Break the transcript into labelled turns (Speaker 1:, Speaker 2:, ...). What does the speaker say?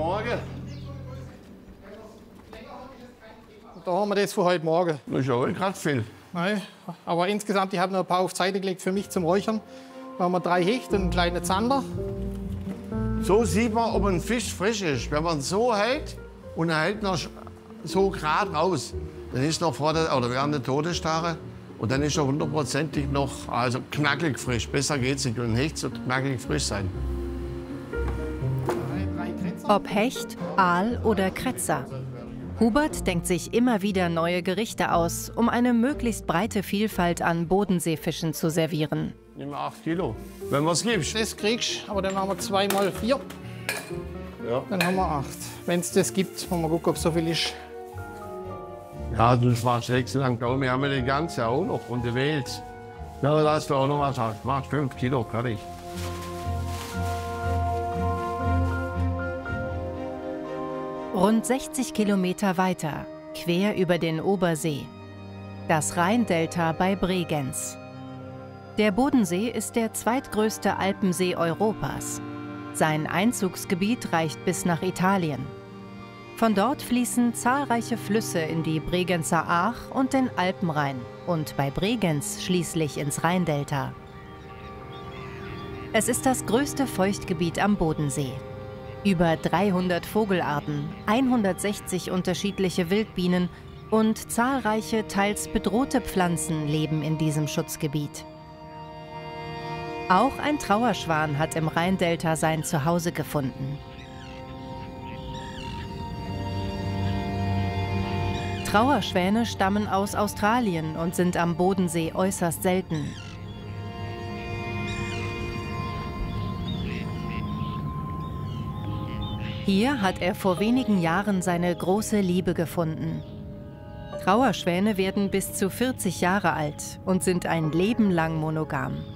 Speaker 1: Morgen.
Speaker 2: Da haben wir das für heute Morgen.
Speaker 1: Das ist ja auch gerade viel.
Speaker 2: Nein, aber insgesamt, ich habe noch ein paar auf die Seite gelegt für mich zum Räuchern. Da haben wir 3 Hecht und einen kleinen Zander.
Speaker 1: So sieht man, ob ein Fisch frisch ist. Wenn man so hält und er hält noch so gerade raus, dann ist noch vor der, oder während der Todesstarre und dann ist er hundertprozentig noch knackig frisch. Besser geht's nicht. Und ein Hecht sollte knackig frisch sein.
Speaker 3: Ob Hecht, Aal oder Kretzer. Hubert denkt sich immer wieder neue Gerichte aus, um eine möglichst breite Vielfalt an Bodenseefischen zu servieren.
Speaker 1: Nimm mal 8 Kilo, wenn man es gibt.
Speaker 2: Das kriegst du, aber dann haben wir 2 mal 4.
Speaker 1: Ja.
Speaker 2: Dann haben wir 8. Wenn es das gibt, wollen wir gucken, ob es so viel ist.
Speaker 1: Ja, das war 6 lang. Wir haben die ganze auch noch und die Wels. Na, da hast du auch noch was. Macht 5 Kilo, fertig.
Speaker 3: Rund 60 Kilometer weiter, quer über den Obersee. Das Rheindelta bei Bregenz. Der Bodensee ist der zweitgrößte Alpensee Europas. Sein Einzugsgebiet reicht bis nach Italien. Von dort fließen zahlreiche Flüsse in die Bregenzer Aach und den Alpenrhein und bei Bregenz schließlich ins Rheindelta. Es ist das größte Feuchtgebiet am Bodensee. Über 300 Vogelarten, 160 unterschiedliche Wildbienen und zahlreiche teils bedrohte Pflanzen leben in diesem Schutzgebiet. Auch ein Trauerschwan hat im Rheindelta sein Zuhause gefunden. Trauerschwäne stammen aus Australien und sind am Bodensee äußerst selten. Hier hat er vor wenigen Jahren seine große Liebe gefunden. Trauerschwäne werden bis zu 40 Jahre alt und sind ein Leben lang monogam.